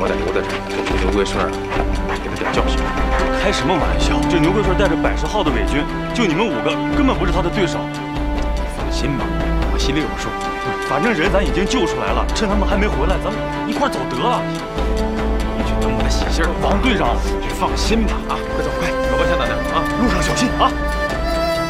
我得留在这儿，给牛桂顺啊，给他点教训。 开什么玩笑？这牛桂顺带着100号的伪军，就你们5个根本不是他的对手。 放心吧，我心里有数。 反正人咱已经救出来了，趁他们还没回来，咱们一块走得了。 你去等我的喜信儿。 王队长， 放心吧啊，快走快，走吧，向大点啊， 路上小心啊。